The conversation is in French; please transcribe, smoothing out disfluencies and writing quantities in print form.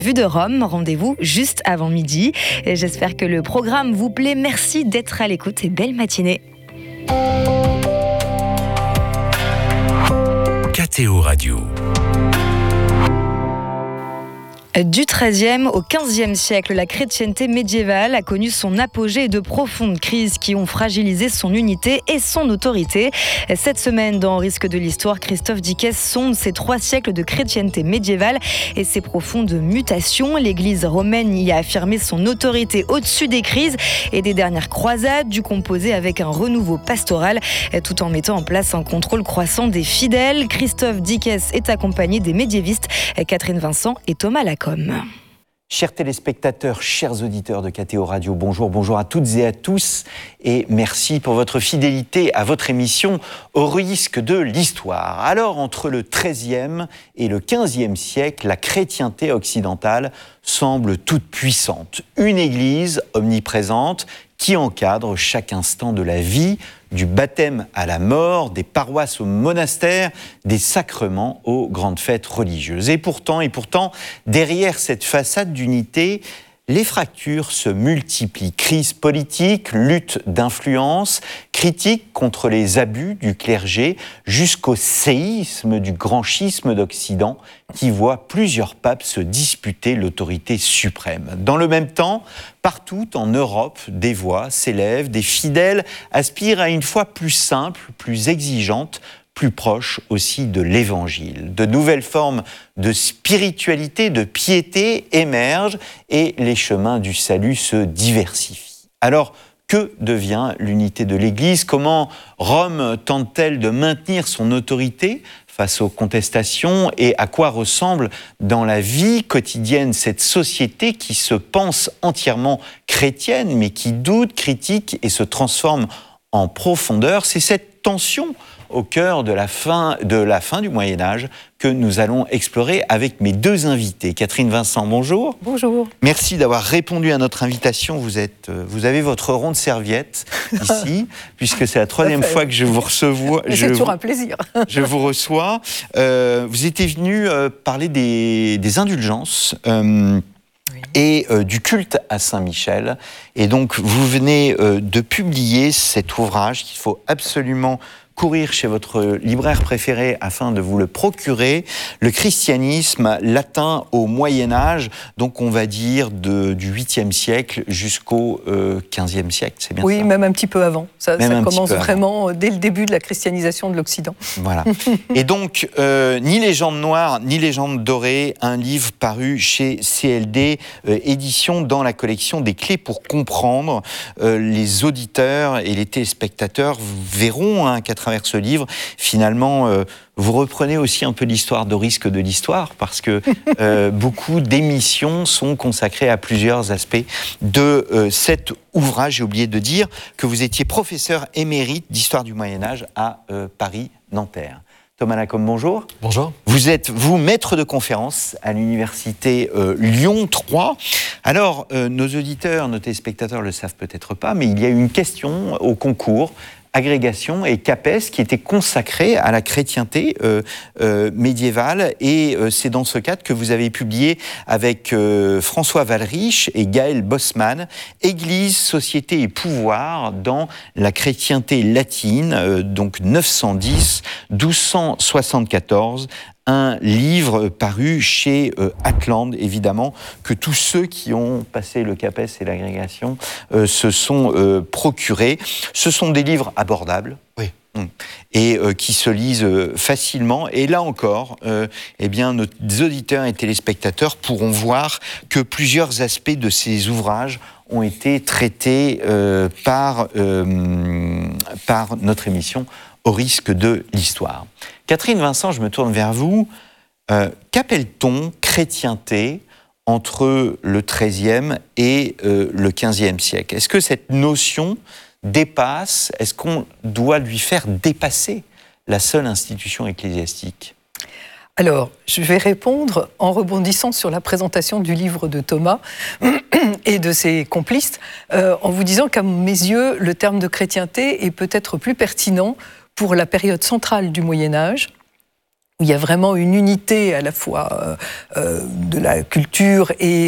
Vue de Rome, rendez-vous juste avant midi. Et j'espère que le programme vous plaît. Merci d'être à l'écoute et belle matinée. KTO Radio. Du XIIIe au XVe siècle, la chrétienté médiévale a connu son apogée et de profondes crises qui ont fragilisé son unité et son autorité. Cette semaine, dans Risque de l'Histoire, Christophe Dickès sonde ces 3 siècles de chrétienté médiévale et ses profondes mutations. L'Église romaine y a affirmé son autorité au-dessus des crises et des dernières croisades, dû composer avec un renouveau pastoral, tout en mettant en place un contrôle croissant des fidèles. Christophe Dickès est accompagné des médiévistes Catherine Vincent et Thomas Lacombe. Chers téléspectateurs, chers auditeurs de KTO Radio, bonjour à toutes et à tous et merci pour votre fidélité à votre émission Au risque de l'Histoire. Alors, entre le XIIIe et le XVe siècle, la chrétienté occidentale semble toute puissante. Une église omniprésente qui encadre chaque instant de la vie, du baptême à la mort, des paroisses au monastère, des sacrements aux grandes fêtes religieuses. Et pourtant, derrière cette façade d'unité, les fractures se multiplient. Crise politique, lutte d'influence, critiques contre les abus du clergé, jusqu'au séisme du grand schisme d'Occident qui voit plusieurs papes se disputer l'autorité suprême. Dans le même temps, partout en Europe, des voix s'élèvent, des fidèles aspirent à une foi plus simple, plus exigeante, plus proche aussi de l'Évangile. De nouvelles formes de spiritualité, de piété émergent et les chemins du salut se diversifient. Alors, que devient l'unité de l'Église ? Comment Rome tente-t-elle de maintenir son autorité face aux contestations ? Et à quoi ressemble dans la vie quotidienne cette société qui se pense entièrement chrétienne, mais qui doute, critique et se transforme en profondeur ? C'est cette tension au cœur de la fin du Moyen-Âge que nous allons explorer avec mes 2 invités. Catherine Vincent, bonjour. Bonjour. Merci d'avoir répondu à notre invitation. Vous avez votre ronde serviette ici, puisque c'est la 3e fois que je vous reçois. C'est toujours un plaisir. Je vous reçois. Vous étiez venu parler des indulgences. Et du culte à Saint-Michel. Et donc, vous venez de publier cet ouvrage qu'il faut absolument courir chez votre libraire préféré afin de vous le procurer, le christianisme latin au Moyen-Âge, donc on va dire du 8e siècle jusqu'au 15e siècle, c'est bien ça ? Oui, même un petit peu avant. Ça commence vraiment dès le début de la christianisation de l'Occident. Voilà. Et donc, ni légende noire, ni légende dorée, un livre paru chez CLD Éditions dans la collection des clés pour comprendre. Les auditeurs et les téléspectateurs verront qu'à travers ce livre, finalement, vous reprenez aussi un peu l'histoire de Risque de l'Histoire, parce que beaucoup d'émissions sont consacrées à plusieurs aspects de cet ouvrage. J'ai oublié de dire que vous étiez professeur émérite d'histoire du Moyen-Âge à Paris-Nanterre. Thomas Lacombe, bonjour. Bonjour. Vous êtes, maître de conférence à l'université Lyon 3. Alors, nos auditeurs, nos téléspectateurs ne le savent peut-être pas, mais il y a eu une question au concours Agrégation et CAPES qui était consacrée à la chrétienté médiévale, et c'est dans ce cadre que vous avez publié avec François Wallerich et Gaël Bosman Église, société et pouvoir dans la chrétienté latine, donc 910-1274, un livre paru chez Atlante, évidemment, que tous ceux qui ont passé le CAPES et l'agrégation se sont procurés. Ce sont des livres abordables. Oui. Et qui se lisent facilement. Et là encore, eh bien, nos auditeurs et téléspectateurs pourront voir que plusieurs aspects de ces ouvrages ont été traités par notre émission Au risque de l'Histoire. Catherine Vincent, je me tourne vers vous. Qu'appelle-t-on chrétienté entre le XIIIe et le XVe siècle ? Est-ce que cette notion dépasse, est-ce qu'on doit lui faire dépasser la seule institution ecclésiastique ? Alors, je vais répondre en rebondissant sur la présentation du livre de Thomas et de ses complices, en vous disant qu'à mes yeux, le terme de chrétienté est peut-être plus pertinent pour la période centrale du Moyen-Âge, où il y a vraiment une unité à la fois de la culture et